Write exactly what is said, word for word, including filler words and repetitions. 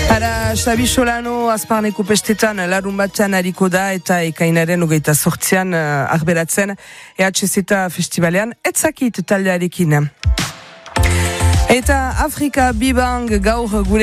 Ara, Xabi Solano azparneko pestetan larun batean hariko da eta ekainaren hogeita sortzian uh, arberatzen E H Z festivalean etzakit taldearekin. Eta Afrika Bibang gaur gure